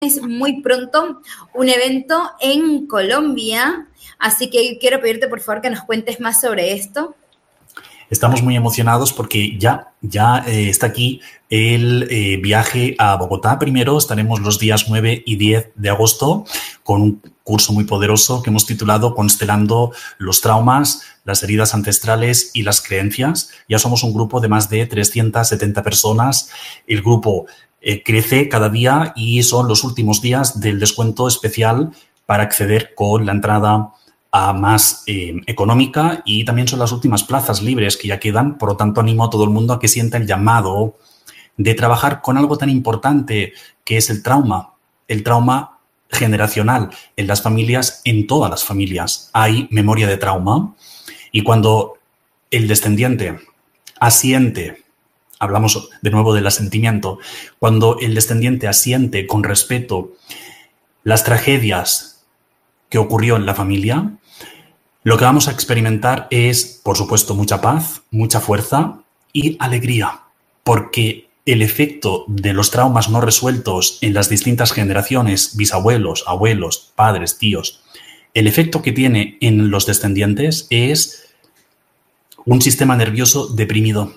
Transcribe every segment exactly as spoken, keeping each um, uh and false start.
muy pronto un evento en Colombia, así que quiero pedirte por favor que nos cuentes más sobre esto. Estamos muy emocionados porque ya, ya eh, está aquí el eh, viaje a Bogotá. Primero estaremos los días nueve y diez de agosto con un curso muy poderoso que hemos titulado Constelando los traumas, las heridas ancestrales y las creencias. Ya somos un grupo de más de trescientas setenta personas. El grupo eh, crece cada día y son los últimos días del descuento especial para acceder con la entrada a más eh, económica, y también son las últimas plazas libres que ya quedan. Por lo tanto, animo a todo el mundo a que sienta el llamado de trabajar con algo tan importante que es el trauma, el trauma generacional en las familias, en todas las familias hay memoria de trauma, y cuando el descendiente asiente, hablamos de nuevo del asentimiento, cuando el descendiente asiente con respeto las tragedias que ocurrió en la familia, lo que vamos a experimentar es, por supuesto, mucha paz, mucha fuerza y alegría, porque el efecto de los traumas no resueltos en las distintas generaciones, bisabuelos, abuelos, padres, tíos, el efecto que tiene en los descendientes es un sistema nervioso deprimido,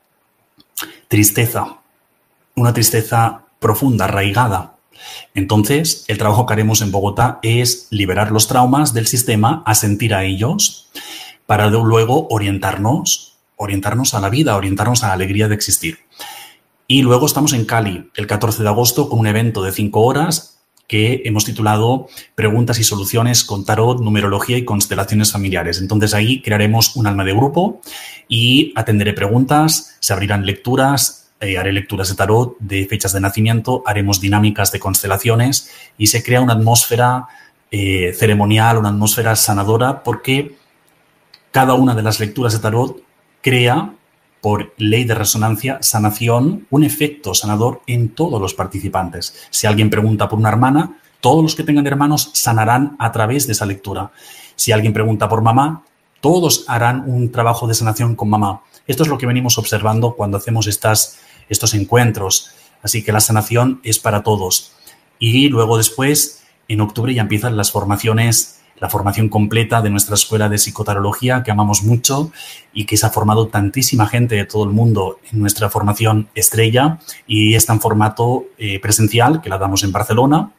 tristeza, una tristeza profunda, arraigada. Entonces, el trabajo que haremos en Bogotá es liberar los traumas del sistema, asentir a ellos, para luego orientarnos, orientarnos a la vida, orientarnos a la alegría de existir. Y luego estamos en Cali, el catorce de agosto, con un evento de cinco horas que hemos titulado Preguntas y soluciones con tarot, numerología y constelaciones familiares. Entonces, ahí crearemos un alma de grupo y atenderé preguntas, se abrirán lecturas. Eh, haré lecturas de tarot, de fechas de nacimiento, haremos dinámicas de constelaciones y se crea una atmósfera eh, ceremonial, una atmósfera sanadora, porque cada una de las lecturas de tarot crea, por ley de resonancia, sanación, un efecto sanador en todos los participantes. Si alguien pregunta por una hermana, todos los que tengan hermanos sanarán a través de esa lectura. Si alguien pregunta por mamá, todos harán un trabajo de sanación con mamá. Esto es lo que venimos observando cuando hacemos estas, estos encuentros. Así que la sanación es para todos. Y luego después, en octubre, ya empiezan las formaciones, la formación completa de nuestra escuela de psicotarología, que amamos mucho y que se ha formado tantísima gente de todo el mundo en nuestra formación estrella, y está en formato eh, presencial, que la damos en Barcelona,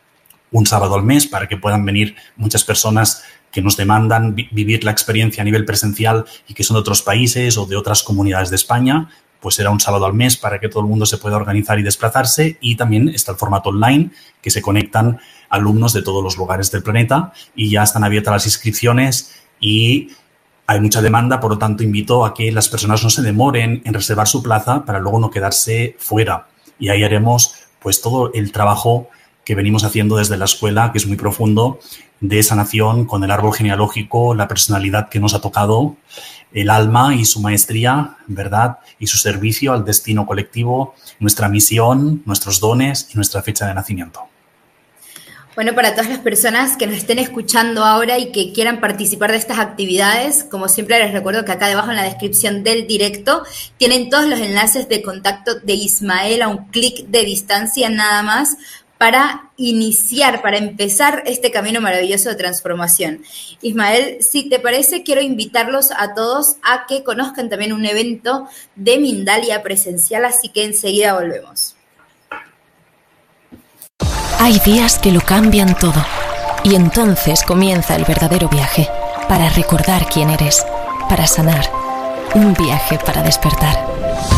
un sábado al mes, para que puedan venir muchas personas que nos demandan vi- vivir la experiencia a nivel presencial y que son de otros países o de otras comunidades de España. Pues será un sábado al mes para que todo el mundo se pueda organizar y desplazarse. Y también está el formato online, que se conectan alumnos de todos los lugares del planeta, y ya están abiertas las inscripciones y hay mucha demanda. Por lo tanto, invito a que las personas no se demoren en reservar su plaza para luego no quedarse fuera. Y ahí haremos pues todo el trabajo que venimos haciendo desde la escuela, que es muy profundo, de sanación con el árbol genealógico, la personalidad que nos ha tocado, el alma y su maestría, ¿verdad? Y su servicio al destino colectivo, nuestra misión, nuestros dones y nuestra fecha de nacimiento. Bueno, para todas las personas que nos estén escuchando ahora y que quieran participar de estas actividades, como siempre les recuerdo que acá debajo en la descripción del directo tienen todos los enlaces de contacto de Ismael a un clic de distancia nada más, para iniciar, para empezar este camino maravilloso de transformación. Ismael, si te parece, quiero invitarlos a todos a que conozcan también un evento de Mindalia presencial, así que enseguida volvemos. Hay días que lo cambian todo, y entonces comienza el verdadero viaje, para recordar quién eres, para sanar, un viaje para despertar.